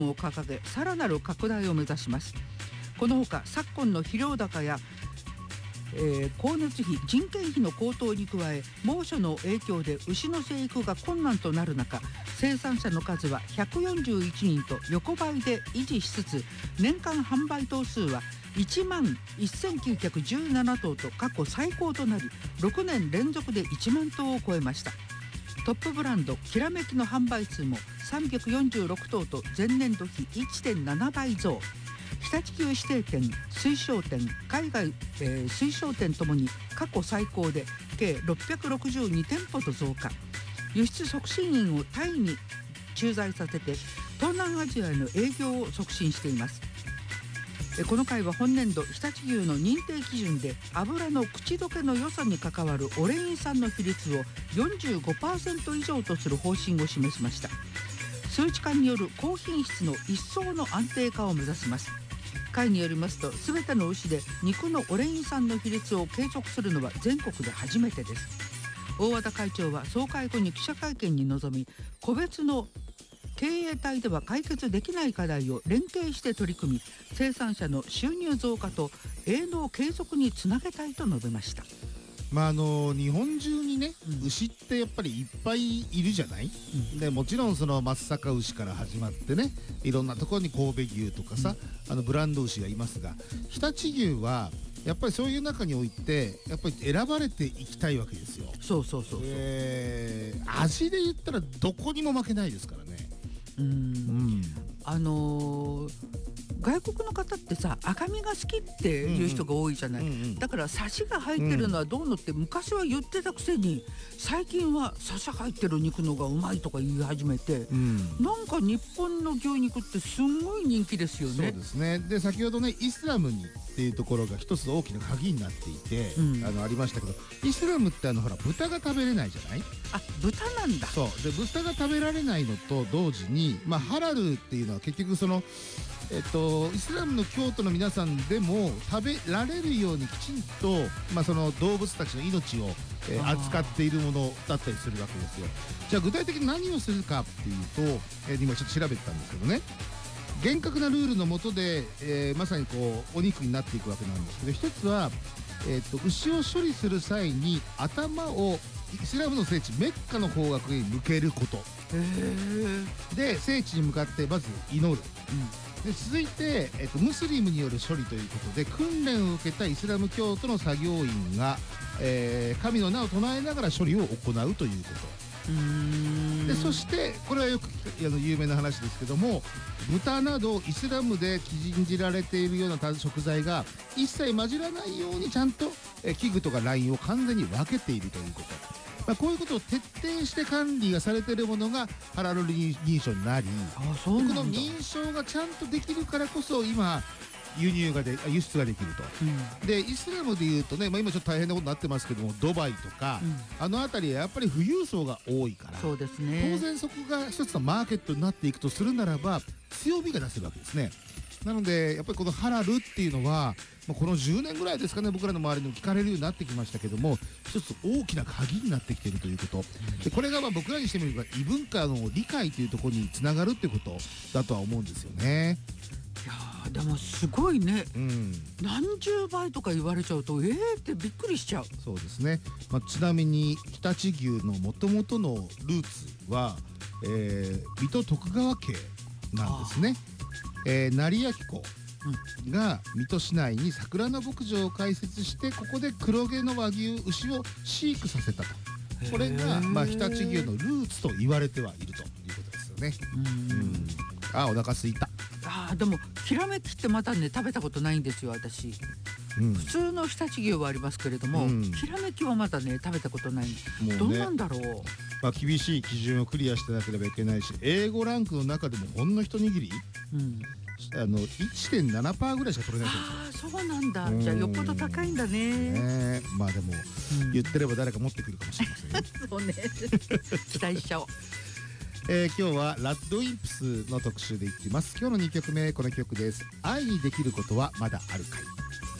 を掲げ、さらなる拡大を目指します。このほか昨今の肥料高や光熱費、人件費の高騰に加え、猛暑の影響で牛の生育が困難となる中、生産者の数は141人と横ばいで維持しつつ、年間販売頭数は1万1917頭と過去最高となり、6年連続で1万頭を超えました。トップブランドきらめきの販売数も346頭と前年度比 1.7 倍増。日立牛指定店、水晶店、海外、水晶店ともに過去最高で計662店舗と増加。輸出促進員をタイに駐在させて東南アジアへの営業を促進しています。この会は本年度日立牛の認定基準で油の口どけの良さに関わるオレイン酸の比率を 45% 以上とする方針を示しました。数値化による高品質の一層の安定化を目指します。会によりますと、すべての牛で肉のオレイン酸の比率を計測するのは全国で初めてです。大和田会長は総会後に記者会見に臨み、個別の経営体では解決できない課題を連携して取り組み、生産者の収入増加と営農継続につなげたいと述べました。 日本中にね、牛ってやっぱりいっぱいいるじゃない、でもちろんその松阪牛から始まってね、いろんなところに神戸牛とかさ、ブランド牛がいますが、日立牛はやっぱりそういう中においてやっぱり選ばれていきたいわけですよ。 そうそうそうそう、 味で言ったらどこにも負けないですからね。 外国の方ってさ、赤身が好きっていう人が多いじゃない、だからサシが入ってるのはどうのって昔は言ってたくせに、最近はサシ入ってる肉のがうまいとか言い始めて、なんか日本の牛肉ってすんごい人気ですよね。 そうですね。で先ほどね、イスラムにっていうところが一つ大きな鍵になっていて、ありましたけど、イスラムってほら豚が食べれないじゃない。 豚なんだ。 そうで、豚が食べられないのと同時に、ハラルっていうのは結局そのイスラムの教徒の皆さんでも食べられるようにきちんと、その動物たちの命を、扱っているものだったりするわけですよ。じゃあ具体的に何をするかっていうと、今ちょっと調べてたんですけどね、厳格なルールの下で、まさにこうお肉になっていくわけなんですけど、一つは、牛を処理する際に頭をイスラムの聖地メッカの方角に向けることで、聖地に向かってまず祈る。で続いて、ムスリムによる処理ということで、訓練を受けたイスラム教徒の作業員が、神の名を唱えながら処理を行うということ。でそしてこれはよく有名な話ですけども、豚などイスラムで禁じられているような食材が一切混じらないようにちゃんと器具とかラインを完全に分けているということ。こういうことを徹底して管理がされているものがハラル認証になり、この認証がちゃんとできるからこそ今輸出ができると。でイスラムでいうとね、今ちょっと大変なことになってますけども、ドバイとか、あの辺りはやっぱり富裕層が多いから、 そうですね、 当然そこが一つのマーケットになっていくとするならば、強みが出せるわけですね。なのでやっぱりこのハラルっていうのは、この10年ぐらいですかね、僕らの周りでも聞かれるようになってきましたけども、一つ大きな鍵になってきているということ。でこれが僕らにしてみれば異文化の理解というところにつながるっていうことだとは思うんですよね。 いやでもすごいね、何十倍とか言われちゃうとってびっくりしちゃう。 そうですね。ちなみに日立牛のもともとのルーツは、水戸徳川家なんですね。成明公が水戸市内に桜の牧場を開設して、ここで黒毛の和牛牛を飼育させたと。これが、日立牛のルーツと言われてはいるということですよね。お腹すいた。 でもきらめきってまだね食べたことないんですよ私。普通の日立牛はありますけれども、きらめきはまだね食べたことない。どんなんだろう。 厳しい基準をクリアしてなければいけないし、A5ランクの中でもほんの一握り、1.7% ぐらいしか取れないんですよ。 そうなんだ。じゃあよっぽど高いんだね。 でも、言ってれば誰か持ってくるかもしれませんよ。 そうね期待しちゃおう。 今日はラッドインプスの特集でいきます。今日の2曲目、この曲です。愛にできることはまだあるかい。